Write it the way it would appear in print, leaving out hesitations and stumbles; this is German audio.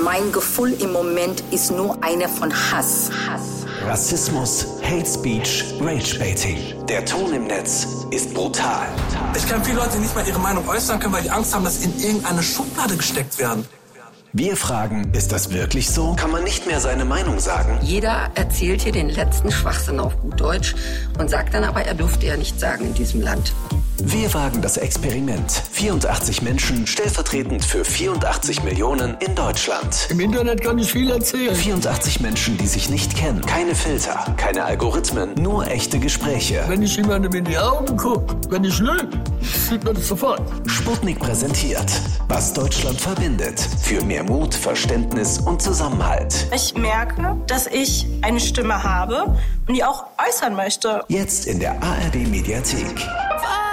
Mein Gefühl im Moment ist nur eine von Hass. Rassismus, Hate Speech, Rage-Baiting. Der Ton im Netz ist brutal. Ich kann viele Leute nicht mal ihre Meinung äußern können, weil die Angst haben, dass sie in irgendeine Schublade gesteckt werden. Wir fragen, ist das wirklich so? Kann man nicht mehr seine Meinung sagen? Jeder erzählt hier den letzten Schwachsinn auf gut Deutsch und sagt dann aber, er dürfte ja nicht sagen in diesem Land. Wir wagen das Experiment. 84 Menschen, stellvertretend für 84 Millionen in Deutschland. Im Internet kann ich viel erzählen. 84 Menschen, die sich nicht kennen. Keine Filter, keine Algorithmen, nur echte Gespräche. Wenn ich jemandem in die Augen gucke, wenn ich lüge, sieht man das sofort. Sputnik präsentiert, was Deutschland verbindet. Für mehr Mut, Verständnis und Zusammenhalt. Ich merke, dass ich eine Stimme habe und die auch äußern möchte. Jetzt in der ARD Mediathek.